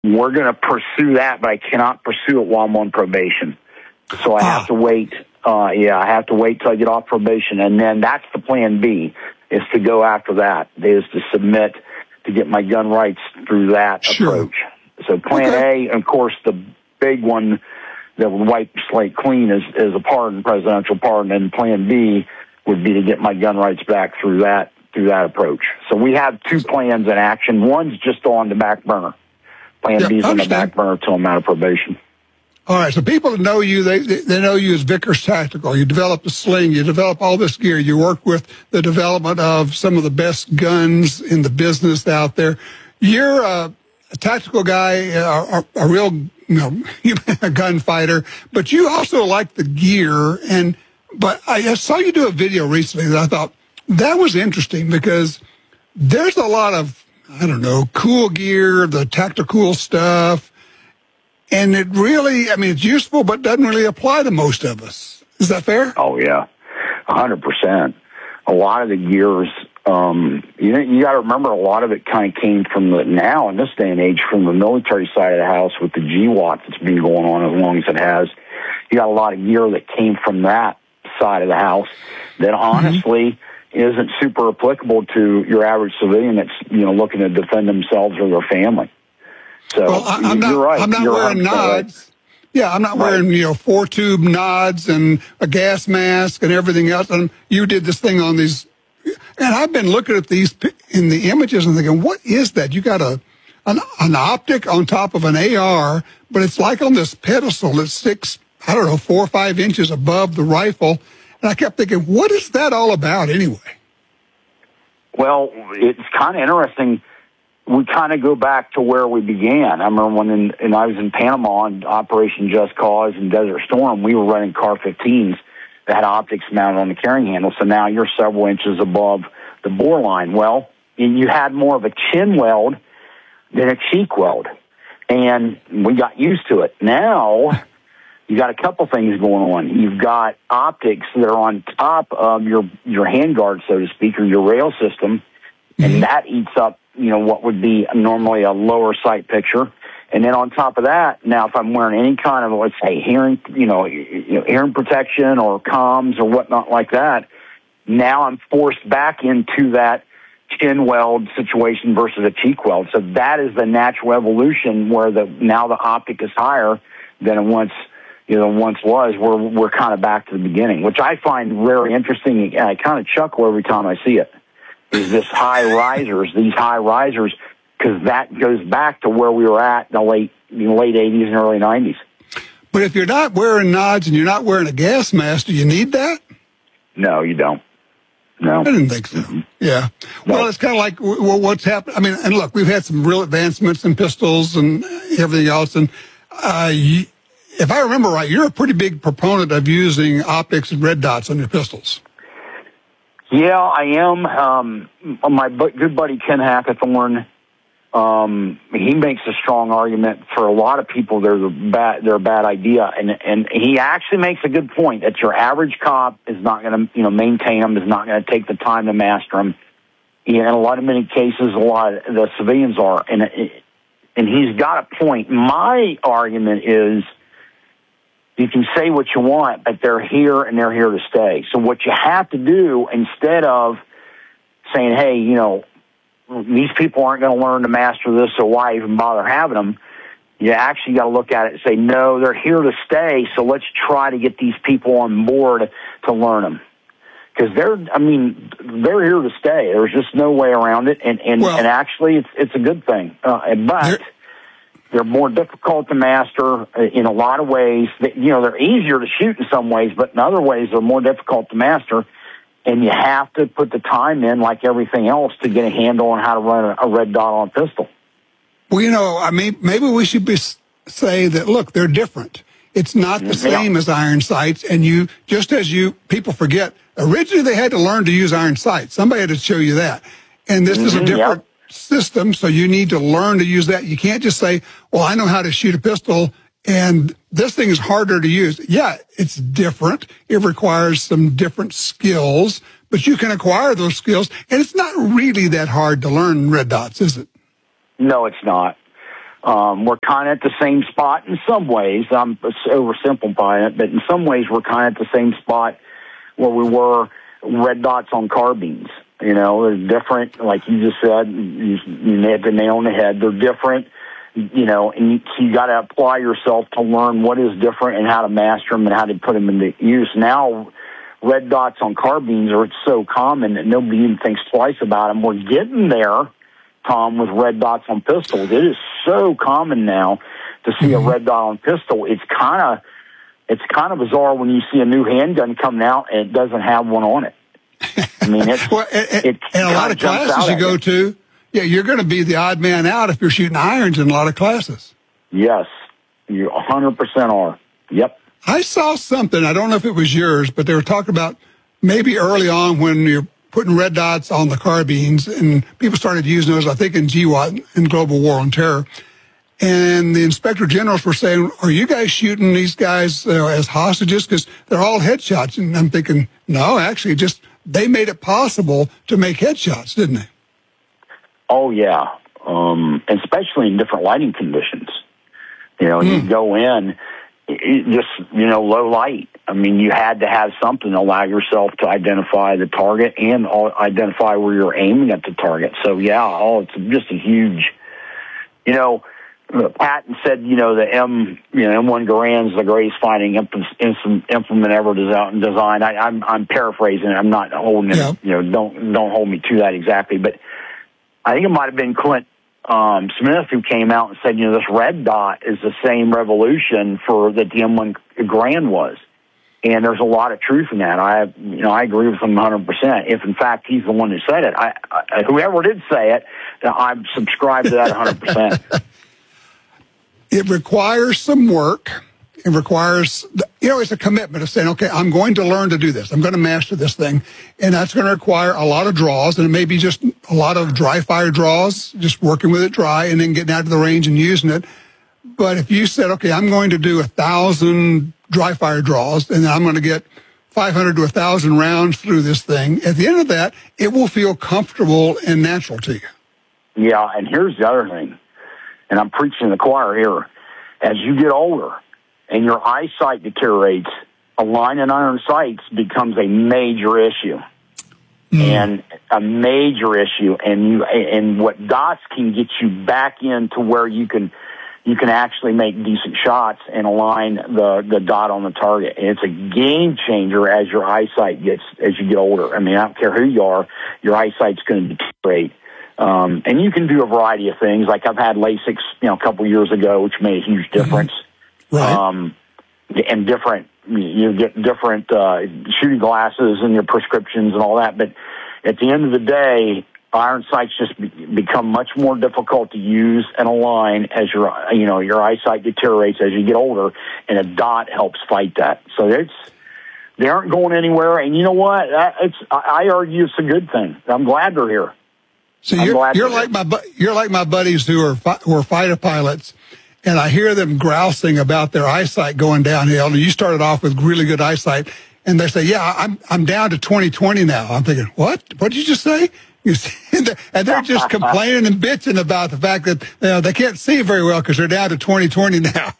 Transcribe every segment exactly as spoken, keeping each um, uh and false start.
we're going to pursue that, but I cannot pursue it while I'm on probation. So I have ah. to wait. Uh, yeah, I have to wait till I get off probation, and then that's the plan B, is to go after that, is to submit to get my gun rights through that sure. approach. So plan okay. A, of course, the big one that would wipe the slate clean is, is a pardon, presidential pardon, and plan B would be to get my gun rights back through that through that approach. So we have two plans in action. One's just on the back burner. Plan yeah, B's on the back burner until I'm out of probation. All right, so people that know you, they they know you as Vickers Tactical. You develop the sling, you develop all this gear. You work with the development of some of the best guns in the business out there. You're a, a tactical guy, a, a, a real you know a gunfighter, but you also like the gear. And but I saw you do a video recently that I thought that was interesting, because there's a lot of, I don't know, cool gear, the tactical stuff. And it really, I mean, it's useful, but doesn't really apply to most of us. Is that fair? Oh, yeah, one hundred percent. A lot of the gears, um, you know, you got to remember, a lot of it kind of came from the, now in this day and age, from the military side of the house with the G WAT that's been going on as long as it has. You got a lot of gear that came from that side of the house that honestly mm-hmm. isn't super applicable to your average civilian that's, you know, looking to defend themselves or their family. So well, I, I'm you're not, right. I'm not you're wearing nods. Right. Yeah, I'm not right. wearing, you know, four tube nods and a gas mask and everything else. And you did this thing on these, and I've been looking at these in the images and thinking, what is that? You got a an, an optic on top of an A R, but it's like on this pedestal that sticks, I don't know, four or five inches above the rifle. And I kept thinking, what is that all about anyway? Well, it's kind of interesting. We kind of go back to where we began. I remember when in, and I was in Panama on Operation Just Cause and Desert Storm, we were running C A R fifteens that had optics mounted on the carrying handle. So now you're several inches above the bore line. Well, you had more of a chin weld than a cheek weld, and we got used to it. Now you got a couple things going on. You've got optics that are on top of your your handguard, so to speak, or your rail system, and that eats up, you know, what would be normally a lower sight picture. And then on top of that, now if I'm wearing any kind of, let's say, hearing, you know, you know, hearing protection or comms or whatnot like that, now I'm forced back into that chin weld situation versus a cheek weld. So that is the natural evolution, where the now the optic is higher than it once, you know, once was. We're we're kind of back to the beginning, which I find very interesting, and I kind of chuckle every time I see it. Is this high risers, these high risers, because that goes back to where we were at in the late, in the late eighties and early nineties. But if you're not wearing nods and you're not wearing a gas mask, do you need that? No, you don't. No. I didn't think so. Mm-hmm. Yeah. No. Well, it's kind of like well, what's happened. I mean, and look, we've had some real advancements in pistols and everything else. And uh, you, if I remember right, you're a pretty big proponent of using optics and red dots on your pistols. Yeah, I am. Um, my good buddy Ken Hackathorn, um, he makes a strong argument for a lot of people. They're the bad. They're a bad idea, and and he actually makes a good point that your average cop is not going to, you know, maintain them, is not going to take the time to master them. In a lot of many cases, a lot of the civilians are, and and he's got a point. My argument is, you can say what you want, but they're here and they're here to stay. So what you have to do, instead of saying, hey, you know, these people aren't going to learn to master this, so why even bother having them? You actually got to look at it and say, no, they're here to stay, so let's try to get these people on board to learn them. Because they're, I mean, they're here to stay. There's just no way around it, and, and, well, and actually it's it's a good thing. Uh, but they're more difficult to master in a lot of ways. You know, they're easier to shoot in some ways, but in other ways they're more difficult to master. And you have to put the time in, like everything else, to get a handle on how to run a red dot on a pistol. Well, you know, I mean, maybe we should be, say that, look, they're different. It's not the same yeah. as iron sights. And you, just as you, people forget, originally they had to learn to use iron sights. Somebody had to show you that. And this mm-hmm, is a different yep. system, so you need to learn to use that. You can't just say, well, I know how to shoot a pistol, and this thing is harder to use. Yeah, it's different. It requires some different skills, but you can acquire those skills, and it's not really that hard to learn red dots, is it? No, it's not. Um, we're kind of at the same spot in some ways. I'm oversimplifying it, but in some ways we're kind of at the same spot where we were red dots on carbines. You know, they're different, like you just said. You, you hit the nail on the head. They're different, you know, and you, so you got to apply yourself to learn what is different and how to master them and how to put them into use. Now, red dots on carbines are so common that nobody even thinks twice about them. We're getting there, Tom, with red dots on pistols. It is so common now to see mm-hmm. a red dot on pistol. It's kind of it's kind of bizarre when you see a new handgun coming out and it doesn't have one on it. I mean, it's, well, and, it and a lot of classes you go to, yeah, you're going to be the odd man out if you're shooting irons in a lot of classes. Yes, you one hundred percent are. Yep. I saw something, I don't know if it was yours, but they were talking about maybe early on when you're putting red dots on the carbines, and people started using those, I think, in G WAT, in Global War on Terror. And the inspector generals were saying, are you guys shooting these guys uh, as hostages? Because they're all headshots. And I'm thinking, no, actually, just they made it possible to make headshots, didn't they? Oh, yeah, um, especially in different lighting conditions. You know, mm. you go in, it just, you know, low light. I mean, you had to have something to allow yourself to identify the target and identify where you're aiming at the target. So, yeah, oh, it's just a huge, you know, Patton said, you know, the M, you know, M one Garand's the greatest fighting implement ever designed. I, I'm, I'm paraphrasing it. I'm not holding it, yeah. you know, don't, don't hold me to that exactly. But I think it might have been Clint um, Smith who came out and said, you know, this red dot is the same revolution for that the M one Garand was. And there's a lot of truth in that. I, you know, I agree with him one hundred percent. If in fact he's the one who said it, I, I whoever did say it, I subscribe to that one hundred percent. It requires some work. It requires, you know, it's a commitment of saying, okay, I'm going to learn to do this. I'm going to master this thing. And that's going to require a lot of draws. And it may be just a lot of dry fire draws, just working with it dry and then getting out to the range and using it. But if you said, okay, I'm going to do a thousand dry fire draws and then I'm going to get five hundred to a thousand rounds through this thing, at the end of that, it will feel comfortable and natural to you. Yeah. And here's the other thing. And I'm preaching to the choir here. As you get older and your eyesight deteriorates, aligning iron sights becomes a major issue. Mm. And a major issue. And you and what dots can get you back into where you can you can actually make decent shots and align the, the dot on the target. And it's a game changer as your eyesight gets as you get older. I mean, I don't care who you are, your eyesight's going to deteriorate. Um, and you can do a variety of things. Like I've had LASIK, you know, a couple years ago, which made a huge difference. Mm-hmm. Right. Um, and different, you get different uh, shooting glasses and your prescriptions and all that. But at the end of the day, iron sights just be, become much more difficult to use and align as your, you know, your eyesight deteriorates as you get older, and a dot helps fight that. So it's they aren't going anywhere. And you know what? It's I argue it's a good thing. I'm glad they're here. So you're, you're like my you're like my buddies who are fi- who are fighter pilots, and I hear them grousing about their eyesight going downhill. And you started off with really good eyesight, and they say, "Yeah, I'm I'm down to twenty twenty now." I'm thinking, "What? What did you just say?" You see, and they're just complaining and bitching about the fact that you know, they can't see very well because they're down to twenty twenty now.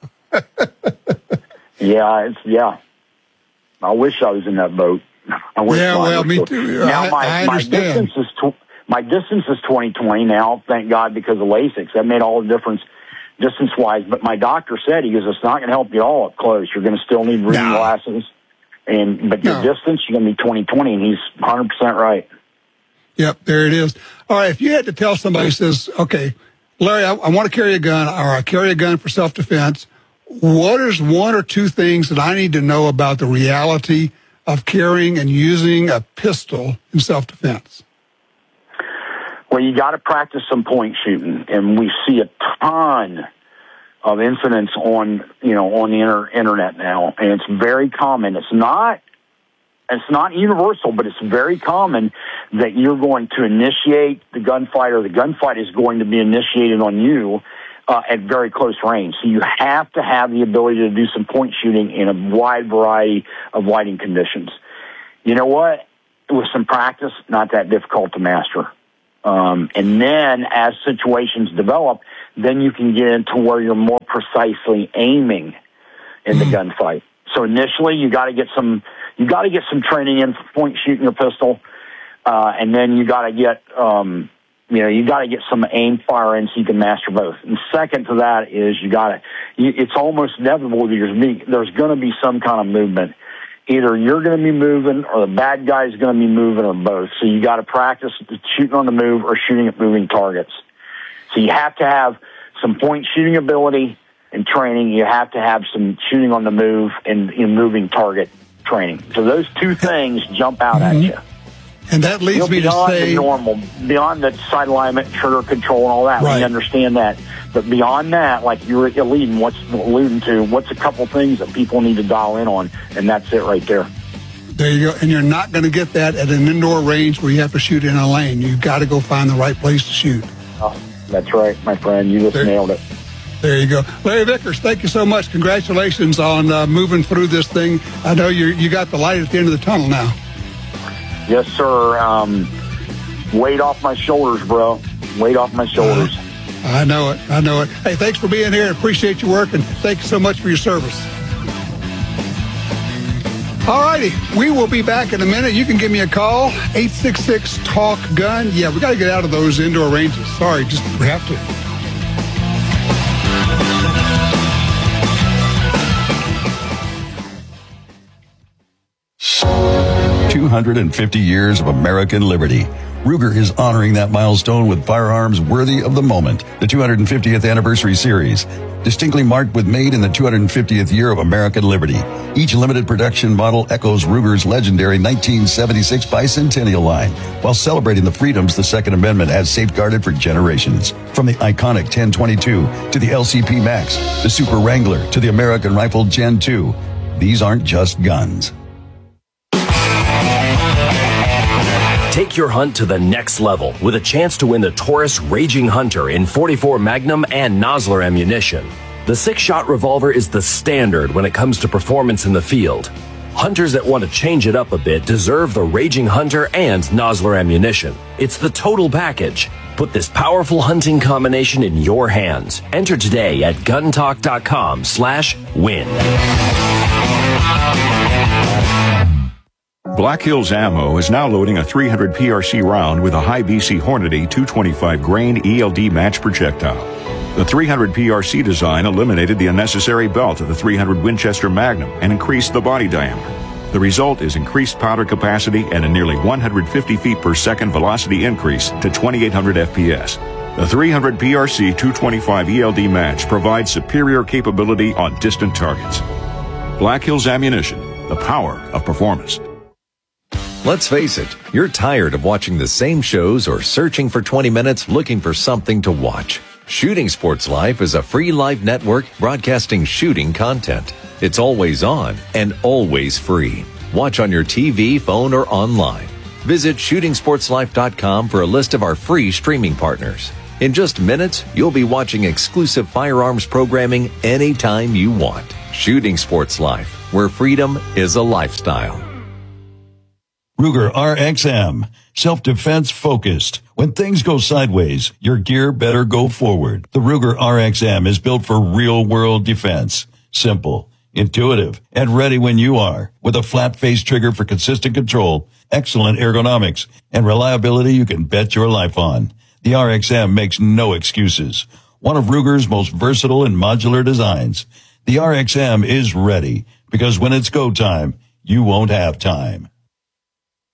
yeah, it's yeah. I wish I was in that boat. I wish yeah, well, me too. Now I, my I my understand. distance is. Tw- My distance is twenty twenty now, thank God, because of LASIK. That made all the difference distance-wise. But my doctor said, he goes, it's not going to help you all up close. You're going to still need reading no. glasses. and But your no. distance, you're going to be twenty twenty, and he's one hundred percent right. Yep, there it is. All right, if you had to tell somebody who says, okay, Larry, I, I want to carry a gun, or I carry a gun for self-defense, what is one or two things that I need to know about the reality of carrying and using a pistol in self-defense? Well, you got to practice some point shooting, and we see a ton of incidents on, you know, on the inter- internet now, and it's very common. It's not, it's not universal, but it's very common that you're going to initiate the gunfight, or the gunfight is going to be initiated on you uh, at very close range. So you have to have the ability to do some point shooting in a wide variety of lighting conditions. You know what? With some practice, not that difficult to master. Um, and then as situations develop, then you can get into where you're more precisely aiming in the gunfight. So initially, you got to get some, you got to get some training in for point shooting your pistol, uh, and then you got to get, um, you know, you got to get some aim fire in so you can master both. And second to that is you got to, it's almost inevitable that there's, there's going to be some kind of movement. Either you're going to be moving or the bad guy's going to be moving or both. So you got to practice shooting on the move or shooting at moving targets. So you have to have some point shooting ability and training. You have to have some shooting on the move and, and moving target training. So those two things jump out mm-hmm. at you. And that leads you know, me to say the normal, beyond the sight alignment, trigger control, and all that. Right. We understand that, but beyond that, like you were alluding, what's alluding to, what's a couple things that people need to dial in on, and that's it right there. There you go. And you're not going to get that at an indoor range where you have to shoot in a lane. You've got to go find the right place to shoot. Oh, that's right, my friend. You just there, nailed it. There you go. Larry Vickers, thank you so much. Congratulations on uh, moving through this thing. I know you you got the light at the end of the tunnel now. Yes, sir. Um, weight off my shoulders, bro. Weight off my shoulders. Uh, I know it. I know it. Hey, thanks for being here. Appreciate your work, and thank you so much for your service. All righty. We will be back in a minute. You can give me a call, eight six six, talk gun. Yeah, we got to get out of those indoor ranges. Sorry, just we have to. two hundred fifty years of American liberty. Ruger is honoring that milestone with firearms worthy of the moment. The two hundred fiftieth Anniversary Series, distinctly marked with made in the two hundred fiftieth year of American liberty. Each limited production model echoes Ruger's legendary nineteen seventy-six bicentennial line, while celebrating the freedoms the Second Amendment has safeguarded for generations. From the iconic ten twenty-two to the L C P Max, the Super Wrangler to the American Rifle Gen two, these aren't just guns. Take your hunt to the next level with a chance to win the Taurus Raging Hunter in forty-four Magnum and Nosler ammunition. The six-shot revolver is the standard when it comes to performance in the field. Hunters that want to change it up a bit deserve the Raging Hunter and Nosler ammunition. It's the total package. Put this powerful hunting combination in your hands. Enter today at guntalk.com slash win. Black Hills Ammo is now loading a three hundred P R C round with a high B C Hornady two twenty-five grain E L D match projectile. The three hundred P R C design eliminated the unnecessary belt of the three hundred Winchester Magnum and increased the body diameter. The result is increased powder capacity and a nearly one hundred fifty feet per second velocity increase to twenty-eight hundred F P S. The three hundred P R C two twenty-five E L D match provides superior capability on distant targets. Black Hills Ammunition, the power of performance. Let's face it, you're tired of watching the same shows or searching for twenty minutes looking for something to watch. Shooting Sports Life is a free live network broadcasting shooting content. It's always on and always free. Watch on your T V, phone, or online. Visit shooting sports life dot com for a list of our free streaming partners. In just minutes, you'll be watching exclusive firearms programming anytime you want. Shooting Sports Life, where freedom is a lifestyle. Ruger R X M, self-defense focused. When things go sideways, your gear better go forward. The Ruger R X M is built for real-world defense. Simple, intuitive, and ready when you are. With a flat-face trigger for consistent control, excellent ergonomics, and reliability you can bet your life on. The R X M makes no excuses. One of Ruger's most versatile and modular designs. The R X M is ready, because when it's go time, you won't have time.